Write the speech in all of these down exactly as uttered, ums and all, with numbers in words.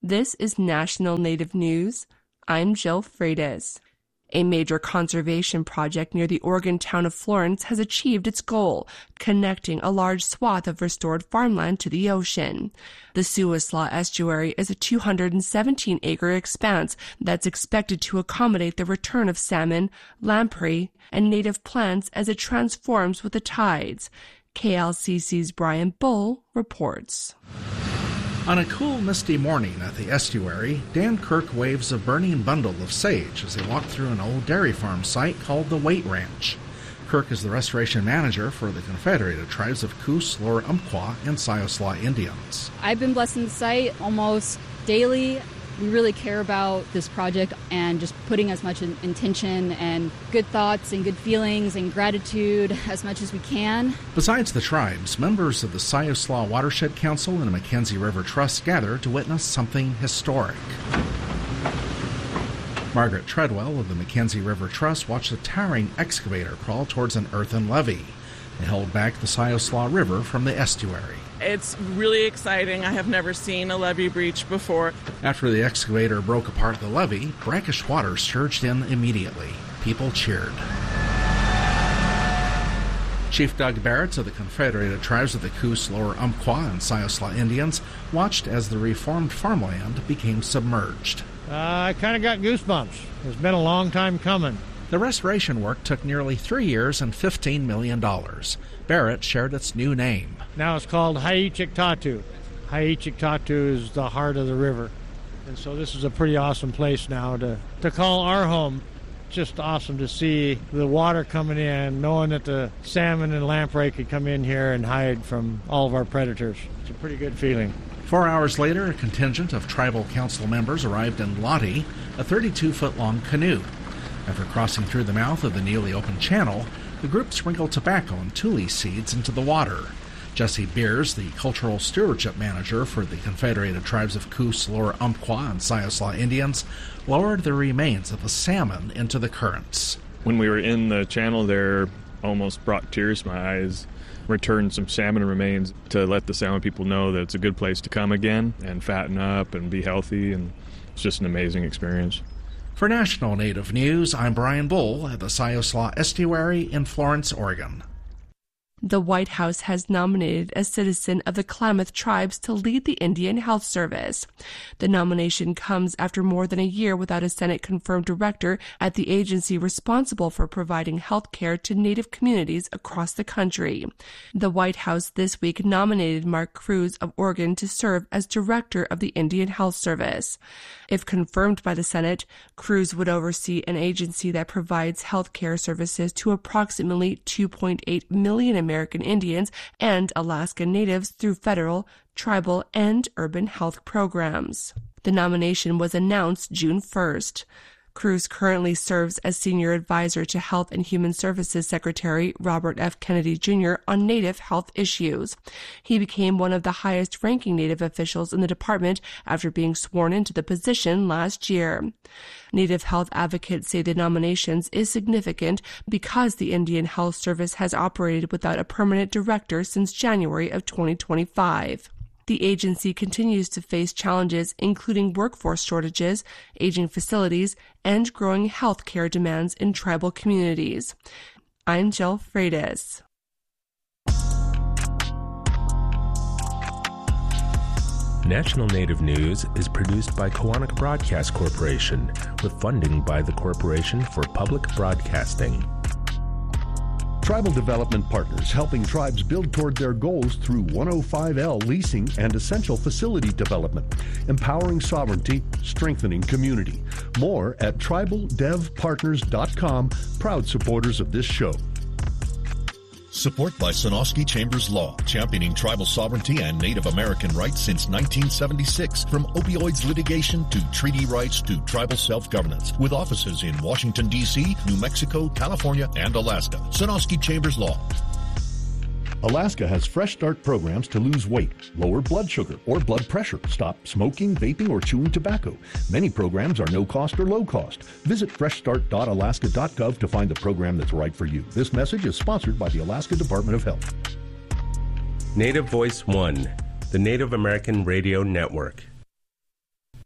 This is National Native News. I'm Jill Freitas. A major conservation project near the Oregon town of Florence has achieved its goal, connecting a large swath of restored farmland to the ocean. The Siuslaw Estuary is a two hundred seventeen acre expanse that's expected to accommodate the return of salmon, lamprey, and native plants as it transforms with the tides. K L C C's Brian Bull reports. On a cool, misty morning at the estuary, Dan Kirk waves a burning bundle of sage as they walk through an old dairy farm site called the Waite Ranch. Kirk is the restoration manager for the Confederated Tribes of Coos, Lower Umpqua, and Siuslaw Indians. I've been blessing the site almost daily. We really care about this project and just putting as much intention and good thoughts and good feelings and gratitude as much as we can. Besides the tribes, members of the Siuslaw Watershed Council and the Mackenzie River Trust gather to witness something historic. Margaret Treadwell of the Mackenzie River Trust watched a towering excavator crawl towards an earthen levee. It held back the Siuslaw River from the estuary. It's really exciting. I have never seen a levee breach before. After the excavator broke apart the levee, brackish water surged in immediately. People cheered. Chief Doug Barrett of the Confederated Tribes of the Coos, Lower Umpqua, and Siuslaw Indians watched as the reformed farmland became submerged. Uh, I kind of got goosebumps. It's been a long time coming. The restoration work took nearly three years and fifteen million dollars. Barrett shared its new name. Now it's called Haichiktatu. Haichiktatu is the heart of the river. And so this is a pretty awesome place now to, to call our home. Just awesome to see the water coming in, knowing that the salmon and lamprey could come in here and hide from all of our predators. It's a pretty good feeling. Four hours later, a contingent of tribal council members arrived in Lottie, a thirty-two foot long canoe. After crossing through the mouth of the newly opened channel, the group sprinkled tobacco and tule seeds into the water. Jesse Beers, the Cultural Stewardship Manager for the Confederated Tribes of Coos, Lower Umpqua, and Siuslaw Indians, lowered the remains of the salmon into the currents. When we were in the channel there, almost brought tears to my eyes. Returned some salmon remains to let the salmon people know that it's a good place to come again and fatten up and be healthy, and it's just an amazing experience. For National Native News, I'm Brian Bull at the Siuslaw Estuary in Florence, Oregon. The White House has nominated a citizen of the Klamath tribes to lead the Indian Health Service. The nomination comes after more than a year without a Senate-confirmed director at the agency responsible for providing health care to Native communities across the country. The White House this week nominated Mark Cruz of Oregon to serve as director of the Indian Health Service. If confirmed by the Senate, Cruz would oversee an agency that provides health care services to approximately two point eight million Americans. American Indians and Alaska Natives through federal, tribal, and urban health programs. The nomination was announced June first. Cruz currently serves as Senior Advisor to Health and Human Services Secretary Robert F. Kennedy Junior on Native health issues. He became one of the highest-ranking Native officials in the department after being sworn into the position last year. Native health advocates say the nominations is significant because the Indian Health Service has operated without a permanent director since January of twenty twenty-five. The agency continues to face challenges including workforce shortages, aging facilities, and growing health care demands in tribal communities. I'm Jill Freitas. National Native News is produced by Koahnic Broadcast Corporation with funding by the Corporation for Public Broadcasting. Tribal Development Partners, helping tribes build toward their goals through one oh five L leasing and essential facility development, empowering sovereignty, strengthening community. More at tribal dev partners dot com, proud supporters of this show. Support by Sonosky Chambers Law, championing tribal sovereignty and Native American rights since nineteen seventy-six. From opioids litigation to treaty rights to tribal self-governance. With offices in Washington, D C, New Mexico, California, and Alaska. Sonosky Chambers Law. Alaska has Fresh Start programs to lose weight, lower blood sugar or blood pressure, stop smoking, vaping, or chewing tobacco. Many programs are no cost or low cost. Visit fresh start dot alaska dot gov to find the program that's right for you. This message is sponsored by the Alaska Department of Health. Native Voice One, the Native American Radio Network.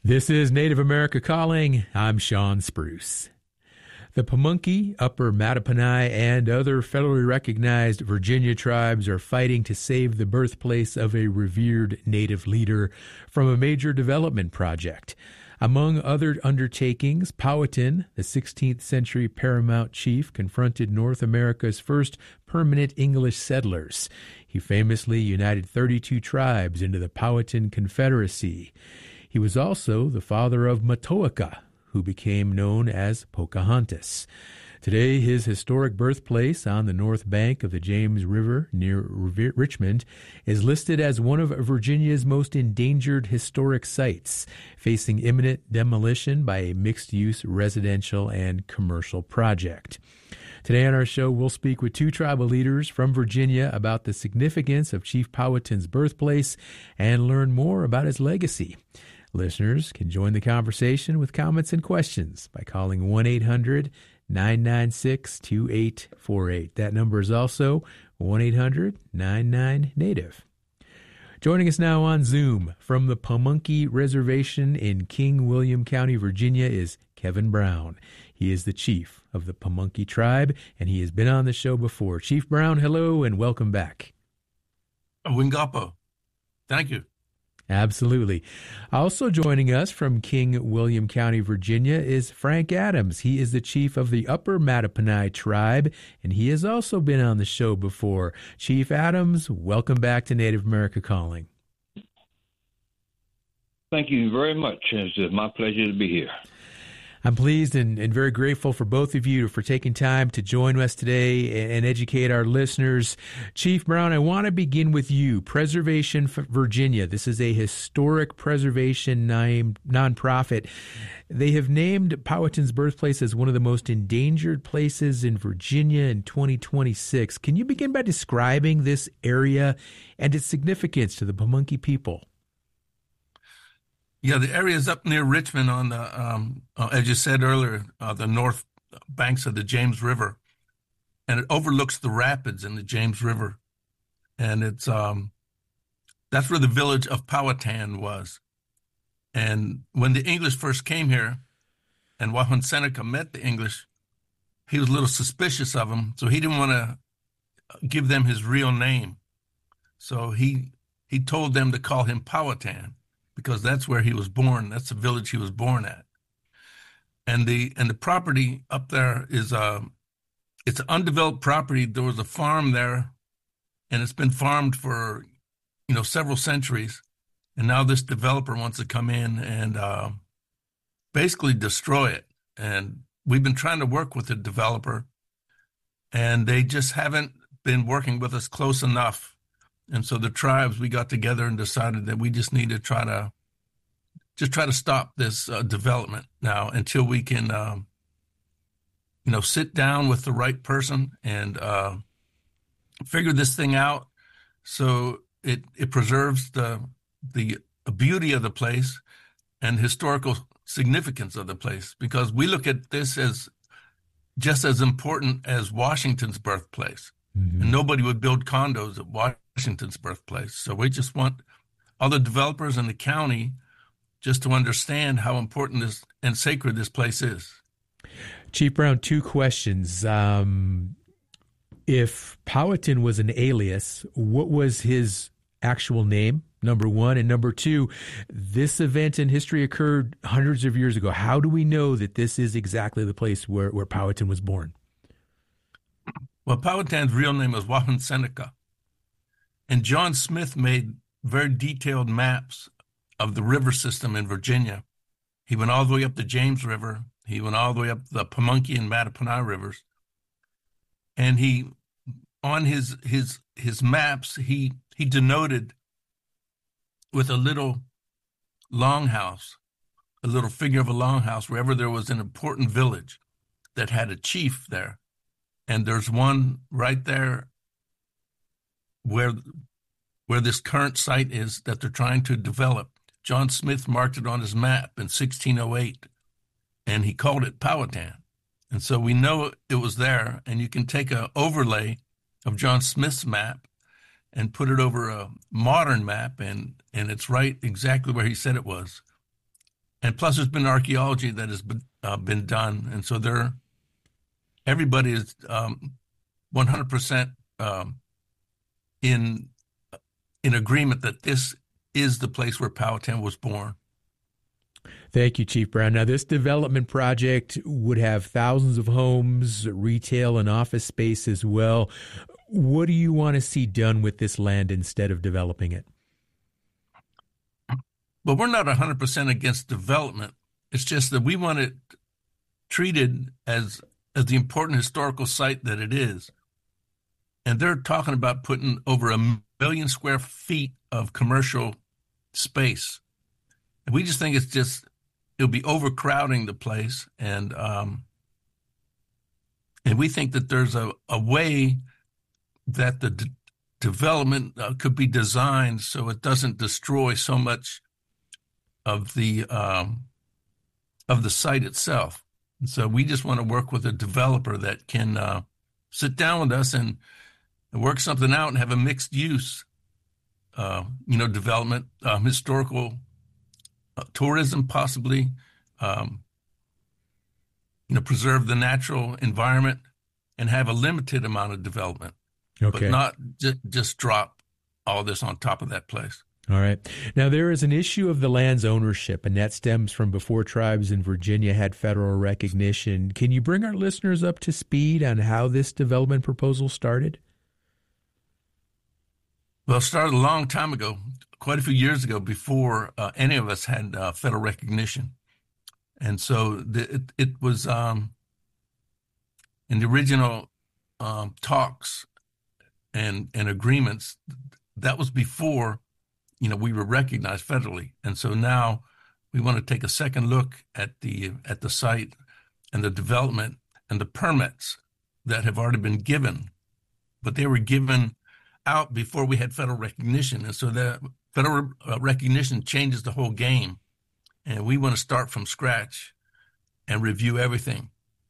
This is Native America Calling. I'm Sean Spruce. The Pamunkey, Upper Mattaponi, and other federally recognized Virginia tribes are fighting to save the birthplace of a revered Native leader from a major development project. Among other undertakings, Powhatan, the sixteenth century paramount chief, confronted North America's first permanent English settlers. He famously united thirty-two tribes into the Powhatan Confederacy. He was also the father of Matoaka, who became known as Pocahontas. Today, his historic birthplace on the north bank of the James River near Richmond is listed as one of Virginia's most endangered historic sites, facing imminent demolition by a mixed-use residential and commercial project. Today on our show, we'll speak with two tribal leaders from Virginia about the significance of Chief Powhatan's birthplace and learn more about his legacy. Listeners can join the conversation with comments and questions by calling one eight hundred nine nine six two eight four eight. That number is also one eight hundred nine nine native. Joining us now on Zoom from the Pamunkey Reservation in King William County, Virginia, is Kevin Brown. He is the chief of the Pamunkey tribe, and he has been on the show before. Chief Brown, hello, and welcome back. Wingapo. Thank you. Absolutely. Also joining us from King William County, Virginia, is Frank Adams. He is the chief of the Upper Mattaponi tribe, and he has also been on the show before. Chief Adams, welcome back to Native America Calling. Thank you very much. It's my pleasure to be here. I'm pleased and, and very grateful for both of you for taking time to join us today and educate our listeners. Chief Brown, I want to begin with you. Preservation Virginia. This is a historic preservation nonprofit. They have named Powhatan's birthplace as one of the most endangered places in Virginia in twenty twenty-six. Can you begin by describing this area and its significance to the Pamunkey people? Yeah, the area is up near Richmond on the, um, uh, as you said earlier, uh, the north banks of the James River, and it overlooks the rapids in the James River, and it's um, that's where the village of Powhatan was. And when the English first came here, and when Seneca met the English, he was a little suspicious of them, so he didn't want to give them his real name. So he he told them to call him Powhatan, because that's where he was born. That's the village he was born at. And the and the property up there is uh, it's an undeveloped property. There was a farm there, and it's been farmed for, you know, several centuries. And now this developer wants to come in and uh, basically destroy it. And we've been trying to work with the developer, and they just haven't been working with us close enough. And so the tribes, we got together and decided that we just need to try to just try to stop this uh, development now until we can, um, you know, sit down with the right person and uh, figure this thing out so it it preserves the the beauty of the place and historical significance of the place, because we look at this as just as important as Washington's birthplace. Mm-hmm. And nobody would build condos at Washington's birthplace. So we just want other developers in the county just to understand how important this and sacred this place is. Chief Brown, two questions. Um, if Powhatan was an alias, what was his actual name, number one? And number two, this event in history occurred hundreds of years ago. How do we know that this is exactly the place where, where Powhatan was born? Well, Powhatan's real name was Wahun Seneca. And John Smith made very detailed maps of the river system in Virginia. He went all the way up the James River. He went all the way up the Pamunkey and Mattaponi rivers. And he, on his his his maps, he he denoted with a little longhouse, a little figure of a longhouse, wherever there was an important village that had a chief there. And there's one right there where where this current site is that they're trying to develop. John Smith marked it on his map in sixteen oh eight, and he called it Powhatan. And so we know it was there, and you can take an overlay of John Smith's map and put it over a modern map, and, and it's right exactly where he said it was. and plus there's been archaeology that has been, uh, been done, and so there, everybody is um, one hundred percent um, in in agreement that this is the place where Powhatan was born. Thank you, Chief Brown. Now, this development project would have thousands of homes, retail, and office space as well. What do you want to see done with this land instead of developing it? Well, we're not one hundred percent against development. It's just that we want it treated as as the important historical site that it is. And they're talking about putting over a million square feet of commercial space. And we just think it's just, it'll be overcrowding the place. And um, and we think that there's a, a way that the d- development uh, could be designed so it doesn't destroy so much of the um, of the site itself. And so we just want to work with a developer that can uh, sit down with us and, and work something out and have a mixed use, uh, you know, development, um, historical uh, tourism, possibly, um, you know, preserve the natural environment and have a limited amount of development, okay. but not just, just drop all this on top of that place. All right. Now, there is an issue of the land's ownership, and that stems from before tribes in Virginia had federal recognition. Can you bring our listeners up to speed on how this development proposal started? Well, it started a long time ago, quite a few years ago, before uh, any of us had uh, federal recognition. And so the, it, it was um, in the original um, talks and, and agreements, that was before you know, we were recognized federally. And so now we want to take a second look at the at the site and the development and the permits that have already been given, but they were given out before we had federal recognition. And so the federal uh, recognition changes the whole game. And we want to start from scratch and review everything.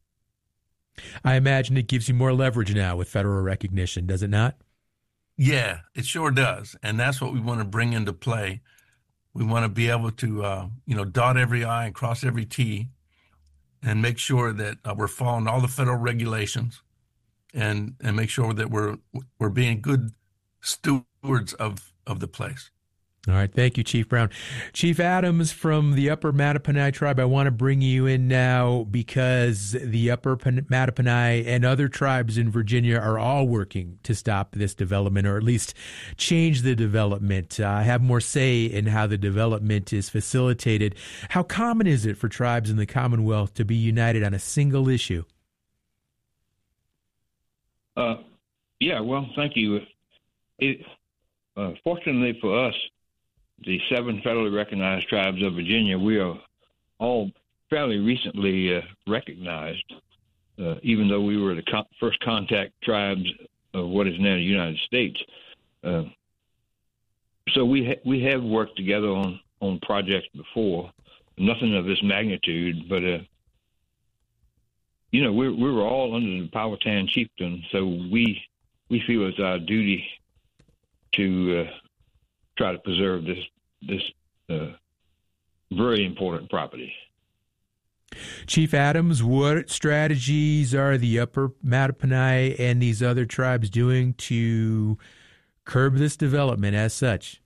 I imagine it gives you more leverage now with federal recognition, does it not? Yeah, it sure does. And that's what we want to bring into play. We want to be able to, uh, you know, dot every I and cross every T and make sure that uh, we're following all the federal regulations and, and make sure that we're we're being good stewards of, of the place. All right. Thank you, Chief Brown. Chief Adams from the Upper Mattaponi tribe, I want to bring you in now because the Upper Mattaponi and other tribes in Virginia are all working to stop this development, or at least change the development, uh, have more say in how the development is facilitated. How common is it for tribes in the Commonwealth to be united on a single issue? Uh, yeah, well, thank you. It, uh, fortunately for us, the seven federally recognized tribes of Virginia, we are all fairly recently uh, recognized, uh, even though we were the co- first contact tribes of what is now the United States. Uh, so we ha- we have worked together on, on projects before, nothing of this magnitude, but, uh, you know, we we were all under the Powhatan chieftain, so we, we feel it's our duty to uh, try to preserve this this uh, very important property. Chief Adams, what strategies are the Upper Mattaponi and these other tribes doing to curb this development as such?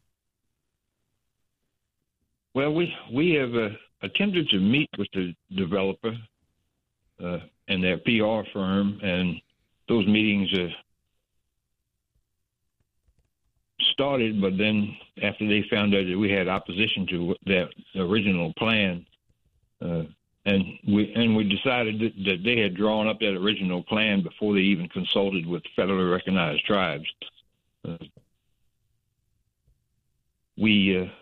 Well, we we have uh, attempted to meet with the developer uh, and their P R firm, and those meetings uh, started, but then after they found out that we had opposition to that original plan, uh, and we and we decided that, that they had drawn up that original plan before they even consulted with federally recognized tribes. Uh, we, uh,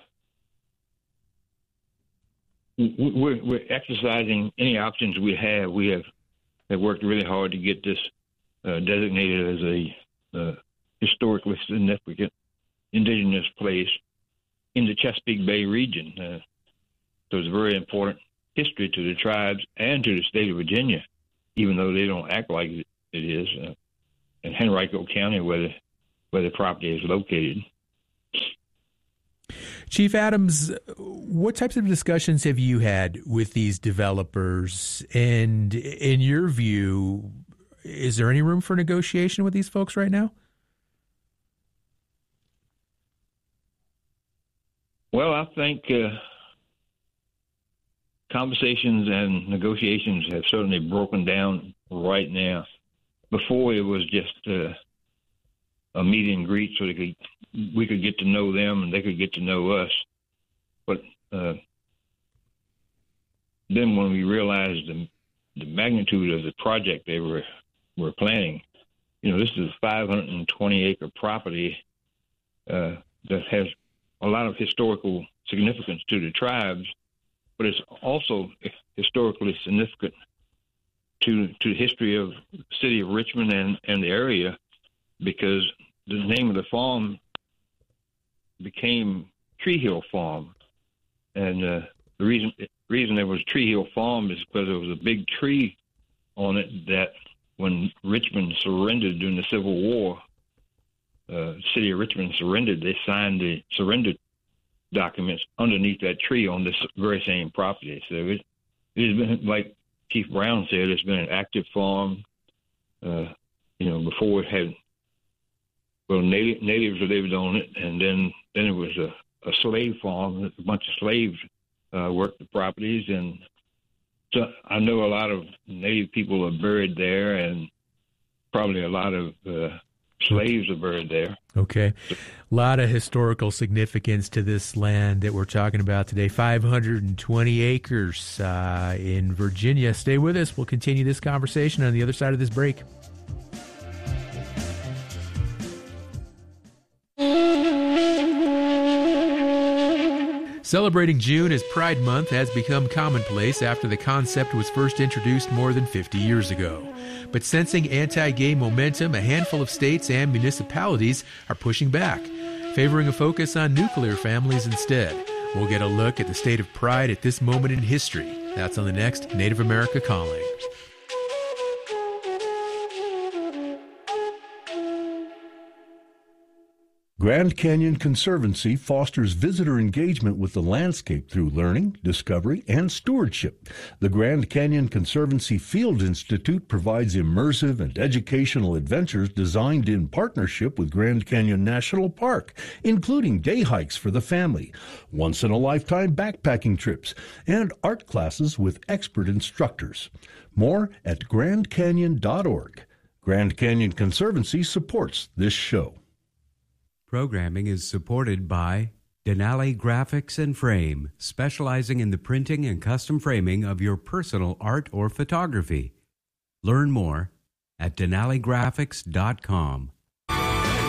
we we're, we're exercising any options we have. We have have worked really hard to get this uh, designated as a uh, historically significant indigenous place in the Chesapeake Bay region. Uh, so it's a very important history to the tribes and to the state of Virginia, even though they don't act like it is, uh, in Henrico County, where the, where the property is located. Chief Adams, what types of discussions have you had with these developers? And in your view, is there any room for negotiation with these folks right now? Well, I think uh, conversations and negotiations have certainly broken down right now. Before, it was just uh, a meet and greet so they could, we could get to know them and they could get to know us. But uh, then when we realized the, the magnitude of the project they were, were planning, you know, this is a five hundred twenty acre property uh, that has a lot of historical significance to the tribes, but it's also historically significant to to the history of the city of Richmond and, and the area, because the name of the farm became Tree Hill Farm. And uh, the reason reason there was Tree Hill Farm is because there was a big tree on it that when Richmond surrendered during the Civil War, Uh, the city of Richmond surrendered, they signed the surrender documents underneath that tree on this very same property. So it, it's been, like Chief Brown said, it's been an active farm. Uh, you know, before it had, well, native, natives lived on it, and then, then it was a, a slave farm. A bunch of slaves uh, worked the properties, and so I know a lot of native people are buried there, and probably a lot of uh, slaves are buried there. Okay. A lot of historical significance to this land that we're talking about today. five hundred twenty acres uh, in Virginia. Stay with us. We'll continue this conversation on the other side of this break. Celebrating June as Pride Month has become commonplace after the concept was first introduced more than fifty years ago. But sensing anti-gay momentum, a handful of states and municipalities are pushing back, favoring a focus on nuclear families instead. We'll get a look at the state of pride at this moment in history. That's on the next Native America Calling. Grand Canyon Conservancy fosters visitor engagement with the landscape through learning, discovery, and stewardship. The Grand Canyon Conservancy Field Institute provides immersive and educational adventures designed in partnership with Grand Canyon National Park, including day hikes for the family, once-in-a-lifetime backpacking trips, and art classes with expert instructors. More at grand canyon dot org. Grand Canyon Conservancy supports this show. Programming is supported by Denali Graphics and Frame, specializing in the printing and custom framing of your personal art or photography. Learn more at denali graphics dot com.